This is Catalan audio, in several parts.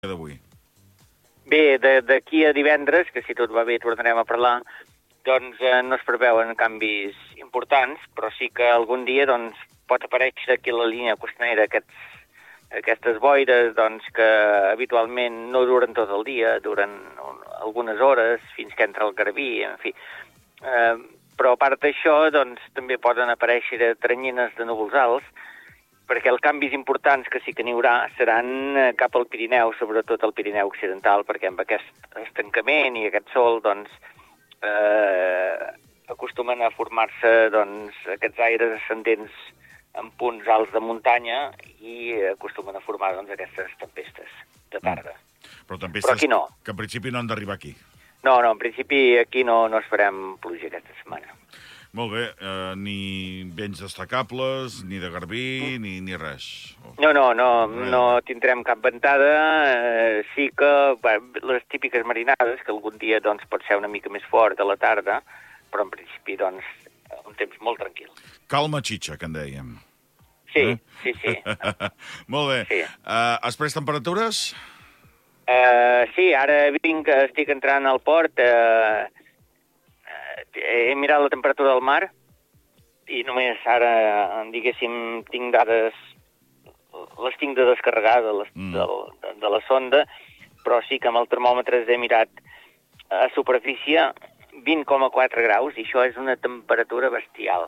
d'avui? Bé, d'aquí a divendres, que si tot va bé tornarem a parlar, doncs no es preveuen canvis importants, però sí que algun dia doncs, pot aparèixer aquí la línia costanera aquestes boires doncs, que habitualment no duren tot el dia, duren algunes hores fins que entra el garbí, en fi. Però a part d'això, doncs, també poden aparèixer teranyines de núvols alts, perquè els canvis importants que sí que n'hi haurà seran cap al Pirineu, sobretot al Pirineu Occidental, perquè amb aquest estancament i aquest sol, doncs, acostumen a formar-se doncs, aquests aires ascendents en punts alts de muntanya i acostumen a formar doncs, aquestes tempestes de tarda. Però tempestes aquí no. Que en principi no han d'arribar aquí. No, en principi aquí no esperem pluja aquesta setmana. Molt bé, ni vents destacables, ni de garbí, ni res. No tindrem cap ventada. Sí que les típiques marinades, que algun dia doncs, pot ser una mica més fort a la tarda, però en principi doncs, un temps molt tranquil. Calma xitxa, que en dèiem. Sí. Molt bé. Sí. Després temperatures? Sí, ara estic entrant al port. He mirat la temperatura del mar i només ara, diguéssim, tinc dades, les tinc de descarregar de la sonda, però sí que amb el termòmetre he mirat a superfície 20,4 graus i això és una temperatura bestial.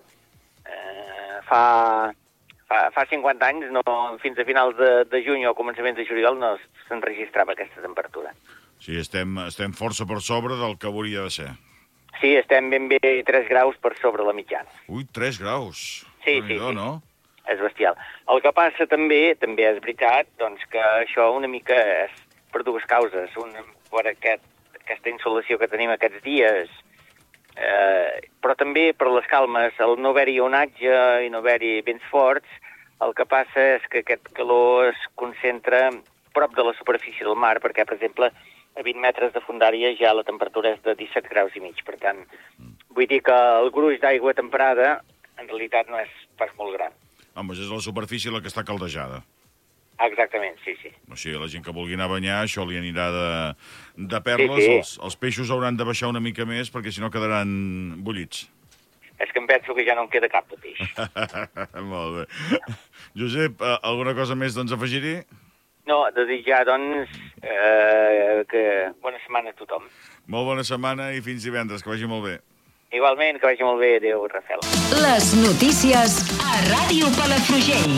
Fa 50 anys, fins a finals de juny o començaments de juliol, no s'enregistrava aquesta temperatura. Sí, estem força per sobre del que hauria de ser. Sí, estem ben bé 3 graus per sobre la mitjana. Ui, 3 graus. Sí. No? És bestial. El que passa també és veritat, doncs, que això una mica és per dues causes. Una, per aquesta insolació que tenim aquests dies, però també per les calmes, el no haver-hi onatge i no haver-hi vents forts, el que passa és que aquest calor es concentra prop de la superfície del mar, perquè, per exemple, a 20 metres de fondària ja la temperatura és de 17 graus i mig. Per tant, vull dir que el gruix d'aigua temperada en realitat no és pas molt gran. Home, és la superfície la que està caldejada. Exactament, sí. O sigui, la gent que vulgui anar a banyar, això li anirà de perles. Sí. Els peixos hauran de baixar una mica més perquè si no quedaran bullits. És que em penso que ja no em queda cap de peix. Molt bé. Josep, alguna cosa més doncs afegir-hi? No, desitjar, doncs, que bona setmana a tothom. Molt bona setmana i fins divendres, que vagi molt bé. Igualment, que vagi molt bé. Adéu, Rafael. Les notícies a Ràdio Palafrugell.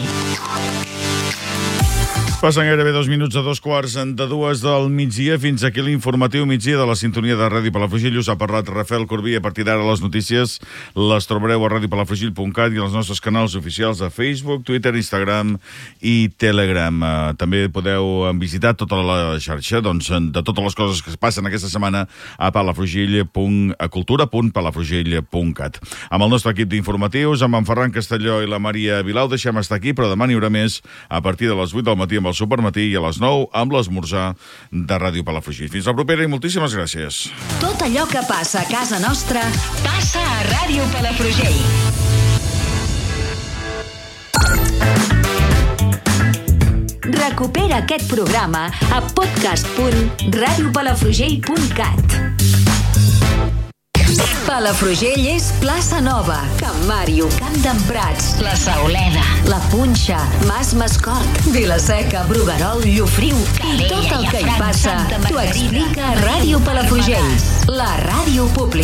Passen gairebé 2 minuts a 2:45 del migdia. Fins aquí l'informatiu migdia de la sintonia de Ràdio Palafrugell. Us ha parlat Rafael Corbí. A partir d'ara les notícies les trobareu a radiopalafrugell.cat i als nostres canals oficials de Facebook, Twitter, Instagram i Telegram. També podeu visitar tota la xarxa doncs, de totes les coses que es passen aquesta setmana a cultura.palafrugell.cat. Amb el nostre equip d'informatius, amb en Ferran Castelló i la Maria Vilau, deixem estar aquí, però demà n'hi haurà més a partir de les 8 del matí amb el Supermatí i a les 9 amb l'esmorzar de Ràdio Palafrugell. Fins la propera i moltíssimes gràcies. Tot allò que passa a casa nostra passa a Ràdio Palafrugell. Recupera aquest programa a podcast.radiopalafrugell.cat. Palafrugell és Plaça Nova, Can Màrio, Camp d'en Prats, La Sauleda, La Punxa, Mas Mascort, Vila-seca, Bruguerol, Llofriu i tot el que hi passa t'ho explica Ràdio Palafrugell, la ràdio pública.